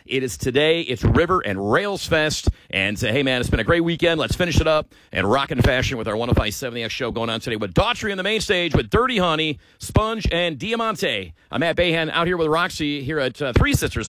It is today. It's River and Rails Fest. And hey, man, it's been a great weekend. Let's finish it up and rock in fashion with our 105.7 The X show going on today with Daughtry on the main stage with Dirty Honey, Sponge, and Diamante. I'm Matt Bahan out here with Roxy here at Three Sisters